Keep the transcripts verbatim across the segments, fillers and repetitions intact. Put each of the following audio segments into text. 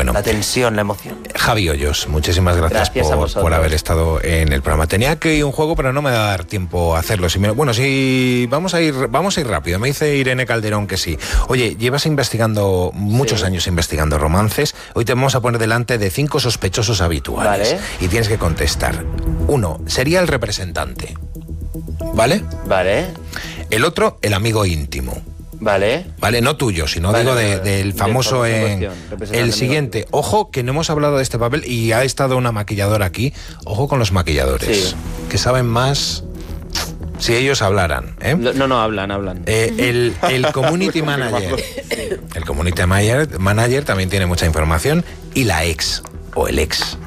Bueno, la tensión, la emoción. Javi Hoyos, muchísimas gracias, gracias por, por haber estado en el programa. Tenía que ir un juego, pero no me va a dar tiempo a hacerlo. Si me, bueno, sí, vamos a ir, vamos a ir rápido. Me dice Irene Calderón que sí. Oye, llevas investigando muchos sí. años investigando romances. Hoy te vamos a poner delante de cinco sospechosos habituales. Vale. Y tienes que contestar. Uno, sería el representante. ¿Vale? Vale. El otro, el amigo íntimo. Vale. Vale, no tuyo, sino vale, digo de, del famoso... De en, el siguiente, ojo, que no hemos hablado de este papel y ha estado una maquilladora aquí. Ojo con los maquilladores, sí. que saben más si ellos hablaran. ¿eh? No, no, hablan, hablan. Eh, el, el community manager. El community manager, manager también tiene mucha información. Y la ex, o el ex.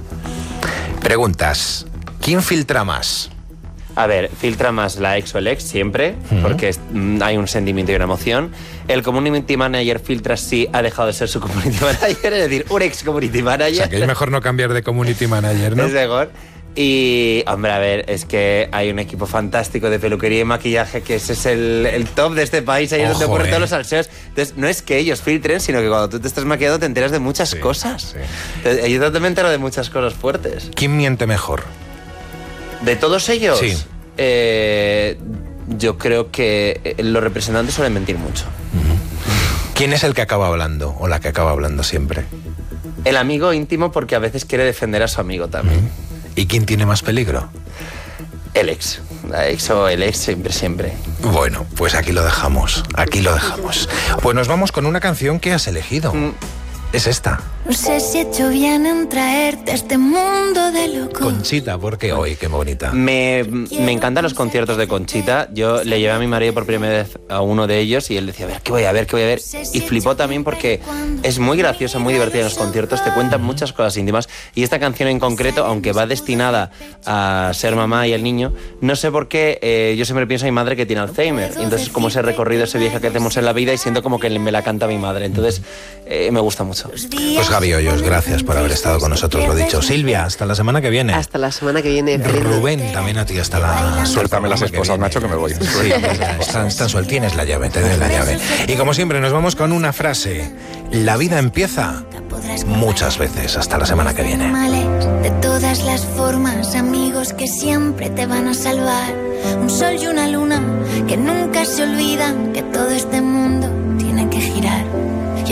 Preguntas, ¿quién filtra más? A ver, filtra más la ex o el ex siempre, uh-huh. porque es, mm, hay un sentimiento y una emoción. El community manager filtra si ha dejado de ser su community manager, es decir, un ex community manager. O sea, que es mejor no cambiar de community manager, ¿no? Es mejor. Y, hombre, a ver, es que hay un equipo fantástico de peluquería y maquillaje que ese es el, el top de este país, ahí es donde ocurren eh. todos los salseos. Entonces, no es que ellos filtren, sino que cuando tú te estás maquillando te enteras de muchas sí, cosas. Sí. Entonces, yo también me entero de muchas cosas fuertes. ¿Quién miente mejor? ¿De todos ellos? Sí. Eh, yo creo que los representantes suelen mentir mucho. Uh-huh. ¿Quién es el que acaba hablando o la que acaba hablando siempre? El amigo íntimo, porque a veces quiere defender a su amigo también. Uh-huh. ¿Y quién tiene más peligro? El ex. La ex o el ex siempre, siempre. Bueno, pues aquí lo dejamos. Aquí lo dejamos. Pues nos vamos con una canción que has elegido. Mm. Es esta. No sé si he hecho bien en traerte a este mundo de locos. Conchita, ¿por qué hoy? Qué bonita. Me, me encantan los conciertos de Conchita. Yo le llevé a mi marido por primera vez a uno de ellos y él decía, a ver, ¿qué voy a ver? ¿Qué voy a ver? Y flipó también porque es muy graciosa, muy divertida en los conciertos, te cuentan muchas cosas íntimas. Y esta canción en concreto, aunque va destinada a ser mamá y el niño, no sé por qué, eh, yo siempre pienso en mi madre que tiene Alzheimer. Y entonces como ese recorrido, ese viaje que hacemos en la vida y siento como que me la canta mi madre. Entonces eh, me gusta mucho. Pues Javi Hoyos, gracias por haber estado con nosotros, lo dicho. Silvia, hasta la semana que viene. Hasta la semana que viene. Rubén, también a ti hasta la... Suéltame las esposas, Nacho, que me voy. Sí, están, están sueltas. Tienes la llave, te doy la llave. Y como siempre, nos vamos con una frase. La vida empieza muchas veces. Hasta la semana que viene. De todas las formas, amigos que siempre te van a salvar. Un sol y una luna que nunca se olvidan que todo este mundo tiene que girar.